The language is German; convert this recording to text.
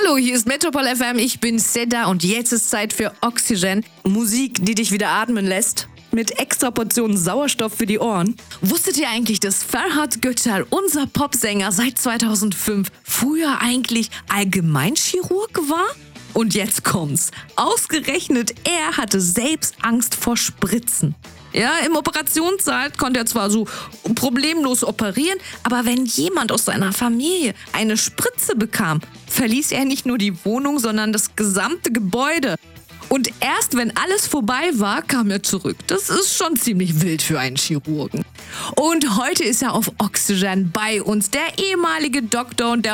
Hallo, hier ist Metropol FM, ich bin Seda und jetzt ist Zeit für Oxygen. Musik, die dich wieder atmen lässt. Mit extra Portionen Sauerstoff für die Ohren. Wusstet ihr eigentlich, dass Ferhat Göçer, unser Popsänger seit 2005, früher eigentlich Allgemeinchirurg war? Und jetzt kommt's. Ausgerechnet er hatte selbst Angst vor Spritzen. Ja, im Operationssaal konnte er zwar so problemlos operieren, aber wenn jemand aus seiner Familie eine Spritze bekam, verließ er nicht nur die Wohnung, sondern das gesamte Gebäude. Und erst wenn alles vorbei war, kam er zurück. Das ist schon ziemlich wild für einen Chirurgen. Und heute ist er auf Oxygen bei uns, der ehemalige Doktor und der